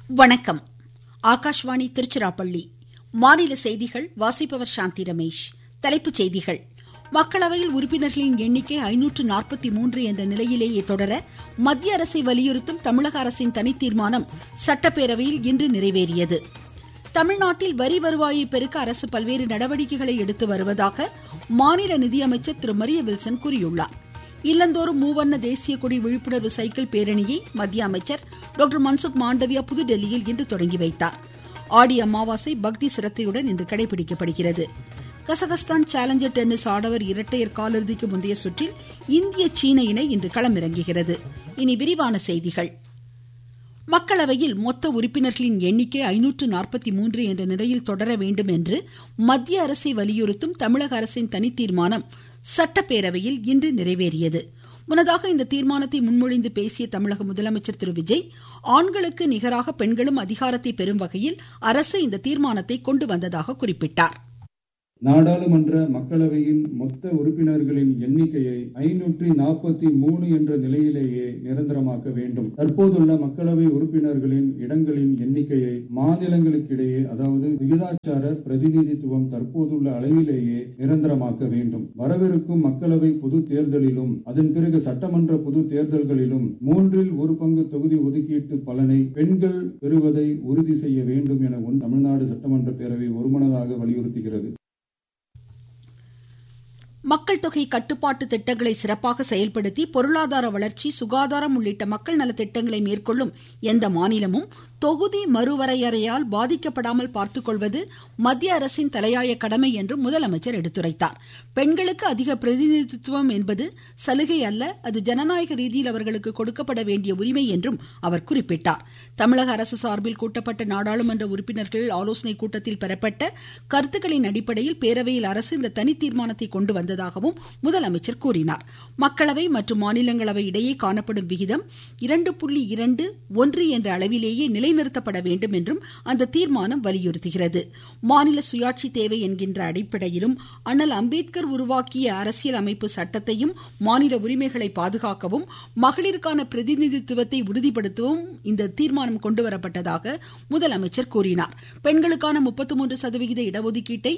வணக்கம். ஆகாஷ்வாணி திருச்சிராப்பள்ளி. மாநில செய்திகள் வாசிப்பவர் சாந்தி ரமேஷ். தலைப்புச் செய்திகள். மக்களவையில் உறுப்பினர்களின் எண்ணிக்கை 543 என்ற நிலையிலேயே தொடர மத்திய அரசை வலியுறுத்தும் தமிழக அரசின் தனித்தீர்மானம் சட்டப்பேரவையில் இன்று நிறைவேறியது. தமிழ்நாட்டில் வரி வருவாயை பெருக்க அரசு பல்வேறு நடவடிக்கைகளை எடுத்து வருவதாக மாநில நிதியமைச்சர் திரு மரிய வில்சன் கூறியுள்ளார். இல்லந்தோறும் மூவண்ண தேசிய கொடி விழிப்புணர்வு சைக்கிள் பேரணியை மத்திய அமைச்சர் டாக்டர் மன்சுக் மாண்டவியா புதுடெல்லியில் இன்று தொடங்கி வைத்தார். ஆடி அமாவாசை பக்தி சிரத்தையுடன் இன்று கடைபிடிக்கப்படுகிறது. கசகஸ்தான் சேலஞ்சர் டென்னிஸ் ஆடவர் இரட்டையர் காலிறுதிக்கு முந்தைய சுற்றில் இந்திய சீன இணை இன்று களமிறங்குகிறது. இனி விரிவான செய்திகள். மக்களவையில் மொத்த உறுப்பினர்களின் எண்ணிக்கை 543 என்ற நிலையில் தொடர வேண்டும் என்று மத்திய அரசை வலியுறுத்தும் தமிழக அரசின் தனித்தீர்மானம் சட்டப்பேரவையில் இன்று நிறைவேறியது. முன்னதாக இந்த தீர்மானத்தை முன்மொழிந்து பேசிய தமிழக முதலமைச்சர் திரு விஜய், ஆண்களுக்கு நிகராக பெண்களும் அதிகாரத்தை பெறும் வகையில் அரசு இந்த தீர்மானத்தை கொண்டு வந்ததாக குறிப்பிட்டார். நாடாளுமன்ற மக்களவையின் மொத்த உறுப்பினர்களின் எண்ணிக்கையை 543 என்ற நிலையிலேயே நிரந்தரமாக்க வேண்டும். தற்போதுள்ள மக்களவை உறுப்பினர்களின் இடங்களின் எண்ணிக்கையை மாநிலங்களுக்கிடையே, அதாவது விகிதாச்சார பிரதிநிதித்துவம் தற்போதுள்ள அளவிலேயே நிரந்தரமாக்க வேண்டும். வரவிருக்கும் மக்களவை பொது தேர்தலிலும் அதன் பிறகு சட்டமன்ற பொது தேர்தல்களிலும் 1/3 தொகுதி ஒதுக்கீட்டு பலனை பெண்கள் பெறுவதை உறுதி செய்ய வேண்டும் என தமிழ்நாடு சட்டமன்ற பேரவை ஒருமனதாக வலியுறுத்துகிறது. மக்கள் தொகை கட்டுப்பாட்டு திட்டங்களை சிறப்பாக செயல்படுத்தி பொருளாதார வளர்ச்சி, சுகாதாரம் உள்ளிட்ட மக்கள் நல திட்டங்களை மேற்கொள்ளும் எந்த மாநிலமும் தொகுதி மறுவரையறையால் பாதிக்கப்படாமல் பார்த்துக்கொள்வது மத்திய அரசின் தலையாய கடமை என்று முதலமைச்சர் எடுத்துரைத்தார். பெண்களுக்கு அதிக பிரதிநிதித்துவம் என்பது சலுகை அல்ல, அது ஜனநாயக ரீதியில் அவர்களுக்கு கொடுக்கப்பட வேண்டிய உரிமை என்றும் அவர் குறிப்பிட்டார். தமிழக அரசு சார்பில் கூட்டப்பட்ட நாடாளுமன்ற உறுப்பினர்கள் ஆலோசனை கூட்டத்தில் பெறப்பட்ட கருத்துக்களின் அடிப்படையில் பேரவையில் அரசு இந்த தனி தீர்மானத்தை கொண்டு வந்ததாகவும் முதலமைச்சர் கூறினார். மக்களவை மற்றும் மாநிலங்களவை இடையே காணப்படும் விகிதம் 2.21 என்ற அளவிலேயே நிலைநிறுத்தப்பட வேண்டும் என்றும் அந்த தீர்மானம் வலியுறுத்துகிறது. மாநில சுயாட்சி தேவை என்கின்ற அடிப்படையிலும் அண்ணல் அம்பேத்கர் உருவாக்கிய அரசியல் அமைப்பு சட்டத்தையும் மாநில உரிமைகளை பாதுகாக்கவும் மகளிருக்கான பிரதிநிதித்துவத்தை உறுதிப்படுத்தவும் இந்த தீர்மானம் கொண்டுவரப்பட்டதாக முதலமைச்சர் கூறினார். பெண்களுக்கான 33% இடஒதுக்கீட்டை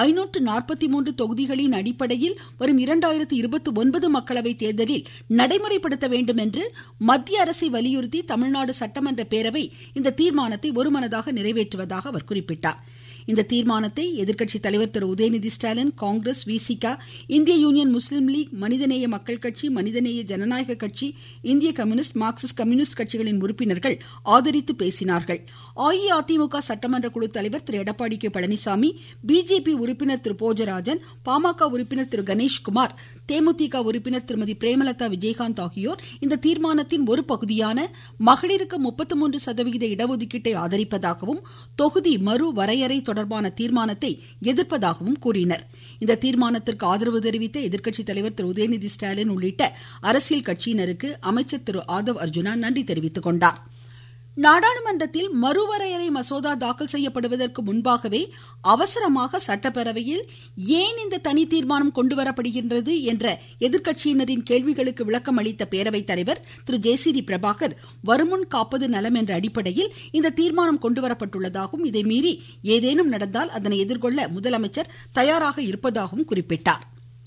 543 தொகுதிகளின் அடிப்படையில் வரும் 2029 மக்களவை தேர்தலில் நடைமுறைப்படுத்த வேண்டும் என்று மத்திய அரசை வலியுறுத்தி தமிழ்நாடு சட்டமன்ற பேரவை இந்த தீர்மானத்தை ஒருமனதாக நிறைவேற்றுவதாக அவர் குறிப்பிட்டார். இந்த தீர்மானத்தை எதிர்க்கட்சி தலைவர் திரு உதயநிதி ஸ்டாலின், காங்கிரஸ், விசிக, இந்திய யூனியன் முஸ்லீம் லீக், மனிதநேய மக்கள் கட்சி, மனிதநேய ஜனநாயக கட்சி, இந்திய கம்யூனிஸ்ட், மார்க்சிஸ்ட் கம்யூனிஸ்ட் கட்சிகளின் உறுப்பினர்கள் ஆதரித்து பேசினார்கள். அஇஅதிமுக சட்டமன்ற குழு தலைவர் திரு எடப்பாடி கே பழனிசாமி, பிஜேபி உறுப்பினர் திரு போஜராஜன், பாமக உறுப்பினர் திரு கணேஷ்குமார், தேமுதிக உறுப்பினர் திருமதி பிரேமலதா விஜயகாந்த் ஆகியோர் இந்த தீர்மானத்தின் ஒரு பகுதியான மகளிருக்கு 33% இடஒதுக்கீட்டை ஆதரிப்பதாகவும் தொகுதி மறு வரையறை தொடர்பான தீர்மானத்தை எதிர்ப்பதாகவும் கூறினர். இந்த தீர்மானத்திற்கு ஆதரவு தெரிவித்த எதிர்க்கட்சி தலைவர் திரு உதயநிதி ஸ்டாலின் உள்ளிட்ட அரசியல் கட்சியினருக்கு அமைச்சர் திரு ஆதவ் அர்ஜுனா நன்றி தெரிவித்துக் கொண்டார். நாடாளுமன்றத்தில் மறுவரையறை மசோதா தாக்கல் செய்யப்படுவதற்கு முன்பாகவே அவசரமாக சட்டப்பேரவையில் ஏன் இந்த தனி தீர்மானம் கொண்டுவரப்படுகின்றது என்ற எதிர்க்கட்சியினரின் கேள்விகளுக்கு விளக்கம் அளித்த பேரவைத் தலைவர் திரு ஜே.சி.டி. பிரபாகர், வருமுன் காப்பது நலம் என்ற அடிப்படையில் இந்த தீர்மானம் கொண்டுவரப்பட்டுள்ளதாகவும் இதை மீறி ஏதேனும் நடந்தால் அதனை எதிர்கொள்ள முதலமைச்சர் தயாராக இருப்பதாகவும் குறிப்பிட்டார்.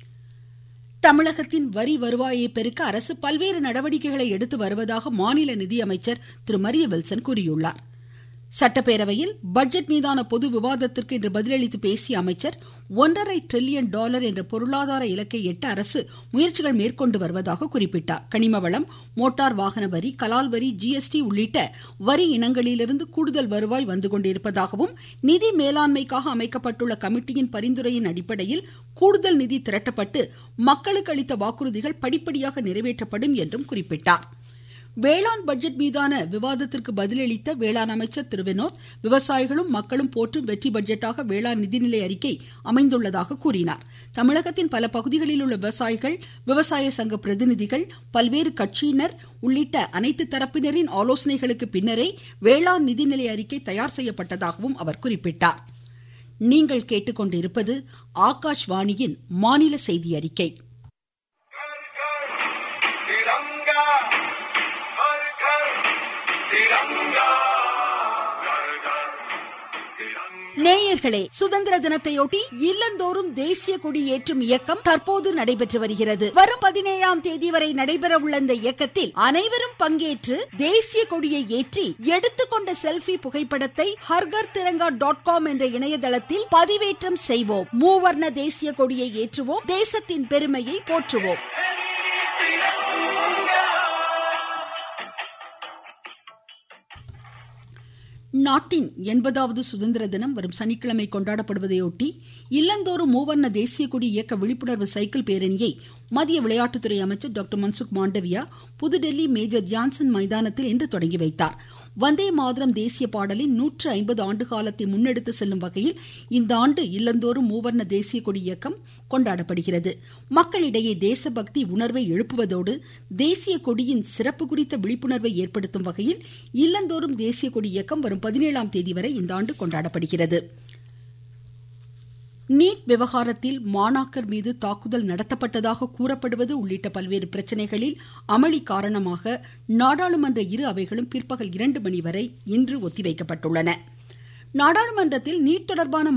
தமிழகத்தின் வரி வருவாயை பெருக்க அரசு பல்வேறு நடவடிக்கைகளை எடுத்து வருவதாக மாநில நிதியமைச்சர் திரு மரிய வில்சன் கூறியுள்ளார். சட்டப்பேரவையில் பட்ஜெட் மீதான பொது விவாதத்திற்கு இன்று பதிலளித்து பேசிய அமைச்சர், $1.5 டிரில்லியன் என்ற பொருளாதார இலக்கை எட்ட அரசு முயற்சிகள் மேற்கொண்டு வருவதாக குறிப்பிட்டார். கனிம வளம், மோட்டார் வாகன வரி, கலால் வரி, ஜிஎஸ்டி உள்ளிட்ட வரி இனங்களிலிருந்து கூடுதல் வருவாய் வந்து கொண்டிருப்பதாகவும் நிதி மேலாண்மைக்காக அமைக்கப்பட்டுள்ள கமிட்டியின் பரிந்துரையின் அடிப்படையில் கூடுதல் நிதி திரட்டப்பட்டு மக்களுக்கு அளித்த வாக்குறுதிகள் படிப்படியாக நிறைவேற்றப்படும் என்றும் குறிப்பிட்டார். வேளாண் பட்ஜெட் மீதான விவாதத்திற்கு பதிலளித்த வேளாண் அமைச்சர் திரு வினோத், விவசாயிகளும் மக்களும் போற்றும் வெற்றி பட்ஜெட்டாக வேளாண் நிதிநிலை அறிக்கை அமைந்துள்ளதாக கூறினார். தமிழகத்தின் பல பகுதிகளில் உள்ள விவசாயிகள், விவசாய சங்க பிரதிநிதிகள், பல்வேறு கட்சியினர் உள்ளிட்ட அனைத்து தரப்பினரின் ஆலோசனைகளுக்கு பின்னரே வேளாண் நிதிநிலை அறிக்கை தயார் செய்யப்பட்டதாகவும் அவர் குறிப்பிட்டார். நீங்கள் கேட்டுக்கொண்டிருப்பது ஆகாஷ்வாணியின் மாநில செய்தி அறிக்கை. நேயர்களே, சுதந்திர தினத்தையொட்டி இல்லந்தோறும் தேசிய கொடி ஏற்றும் இயக்கம் தற்போது நடைபெற்று வருகிறது. வரும் 17ஆம் தேதி வரை நடைபெற உள்ள இந்த இயக்கத்தில் அனைவரும் பங்கேற்று தேசிய கொடியை ஏற்றி எடுத்துக்கொண்ட செல்ஃபி புகைப்படத்தை harghar-tiranga.com என்ற இணையதளத்தில் பதிவேற்றம் செய்வோம். மூவர்ண தேசிய கொடியை ஏற்றுவோம். தேசத்தின் பெருமையை போற்றுவோம். நாட்டின் 80வது சுதந்திர தினம் வரும் சனிக்கிழமை கொண்டாடப்படுவதையொட்டி இல்லந்தோறும் மூவர்ண தேசிய கொடி இயக்க விழிப்புணர்வு சைக்கிள் பேரணியை மத்திய விளையாட்டுத்துறை அமைச்சர் டாக்டர் மன்சுக் மாண்டவியா புதுடெல்லி மேஜர் தியான்சந்த் மைதானத்தில் இன்று தொடங்கி வைத்தார். வந்தே மாதரம் தேசிய பாடலின் 150 ஆண்டு காலத்தை முன்னெடுத்து செல்லும் வகையில் இந்த ஆண்டு இல்லந்தோறும் மூவர்ண தேசிய கொடி இயக்கம் கொண்டாடப்படுகிறது. மக்களிடையே தேசபக்தி உணர்வை எழுப்புவதோடு தேசிய கொடியின் சிறப்பு குறித்த விழிப்புணர்வை ஏற்படுத்தும் வகையில் இல்லந்தோறும் தேசிய கொடி இயக்கம் வரும் 17ஆம் தேதி வரை இந்த ஆண்டு கொண்டாடப்படுகிறது. நீட் விவகாரத்தில் மாணாக்கர் மீது தாக்குதல் நடத்தப்பட்டதாக கூறப்படுவது உள்ளிட்ட பல்வேறு பிரச்சனைகளில் அமளி காரணமாக நாடாளுமன்ற இரு அவைகளும் பிற்பகல் 2 மணி வரை இன்று ஒத்திவைக்கப்பட்டுள்ளன. நாடாளுமன்றத்தில் நீட் தொடர்பான